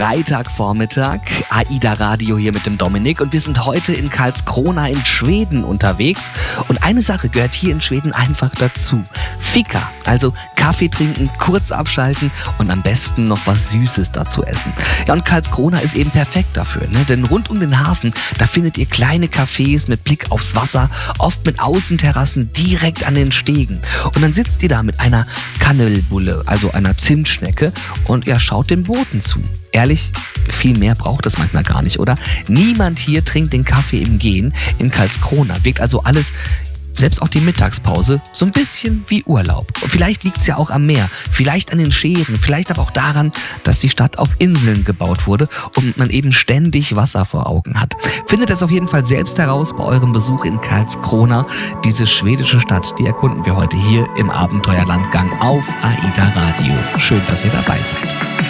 Freitagvormittag, AIDA Radio hier mit dem Dominik und wir sind heute in Karlskrona in Schweden unterwegs und eine Sache gehört hier in Schweden einfach dazu. Fika, also Kaffee trinken, kurz abschalten und am besten noch was Süßes dazu essen. Ja, und Karlskrona ist eben perfekt dafür, ne? Denn rund um den Hafen, da findet ihr kleine Cafés mit Blick aufs Wasser, oft mit Außenterrassen direkt an den Stegen. Und dann sitzt ihr da mit einer Kanelbulle, also einer Zimtschnecke und ihr schaut den Booten zu. Ehrlich, viel mehr braucht es manchmal gar nicht, oder? Niemand hier trinkt den Kaffee im Gehen. In Karlskrona wirkt also alles, selbst auch die Mittagspause, so ein bisschen wie Urlaub. Und vielleicht liegt es ja auch am Meer, vielleicht an den Schären, vielleicht aber auch daran, dass die Stadt auf Inseln gebaut wurde und man eben ständig Wasser vor Augen hat. Findet es auf jeden Fall selbst heraus bei eurem Besuch in Karlskrona. Diese schwedische Stadt, die erkunden wir heute hier im Abenteuerlandgang auf AIDA Radio. Schön, dass ihr dabei seid.